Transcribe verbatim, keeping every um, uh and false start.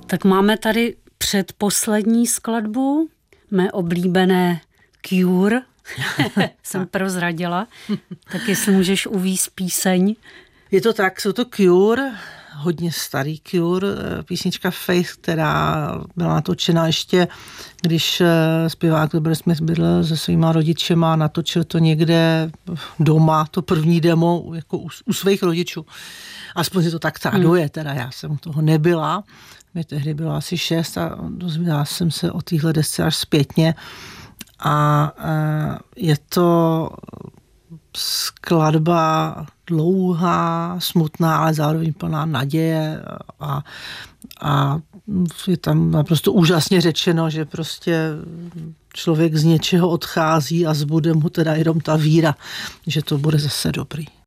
Tak máme tady předposlední skladbu, mé oblíbené Cure, jsem prozradila, tak jestli můžeš uvést píseň. Je to tak, jsou to Cure, hodně starý Cure, písnička Faith, která byla natočena ještě, když zpěvák Robert Smith bydlel se svýma rodičema, natočil to někde doma, to první demo jako u, u svých rodičů. Aspoň si to tak traduje, teda já jsem u toho nebyla. Mě tehdy bylo asi šest a dozvěděla jsem se o téhle desce až zpětně. A je to skladba dlouhá, smutná, ale zároveň plná naděje a, a je tam naprosto úžasně řečeno, že prostě člověk z něčeho odchází a zbude mu teda jenom ta víra, že to bude zase dobrý.